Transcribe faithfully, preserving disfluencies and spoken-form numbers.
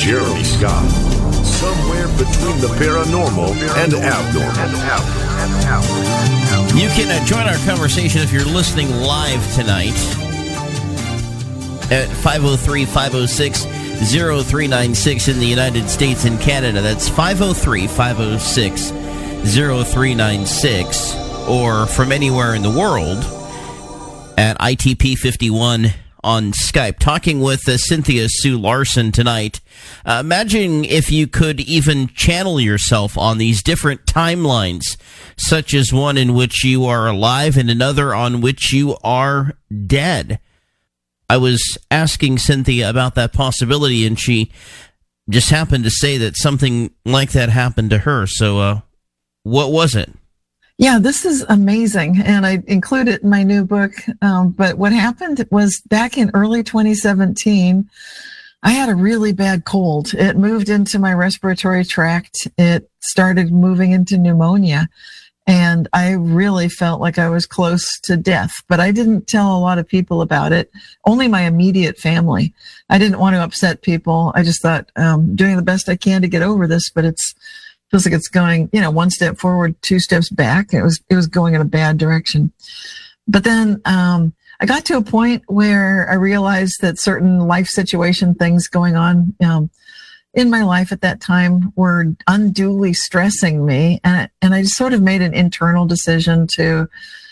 Jeremy Scott. Somewhere between the paranormal and abnormal. You can uh, join our conversation if you're listening live tonight at five oh three, five oh six, oh three nine six in the United States and Canada. That's five oh three, five oh six, oh three nine six, or from anywhere in the world at I T P fifty-one on Skype. Talking with uh, Cynthia Sue Larson tonight. Uh, imagine if you could even channel yourself on these different timelines, such as one in which you are alive and another on which you are dead. I was asking Cynthia about that possibility, and she just happened to say that something like that happened to her. So uh, what was it? Yeah, this is amazing, and I include it in my new book. Um, but what happened was back in early twenty seventeen, I had a really bad cold. It moved into my respiratory tract. It started moving into pneumonia, and I really felt like I was close to death. But I didn't tell a lot of people about it, only my immediate family. I didn't want to upset people. I just thought, um, doing the best I can to get over this, but it's feels like it's going, you know, one step forward, two steps back. It was, it was going in a bad direction. But then, um, I got to a point where I realized that certain life situation things going on, um, in my life at that time were unduly stressing me. And, and I just sort of made an internal decision to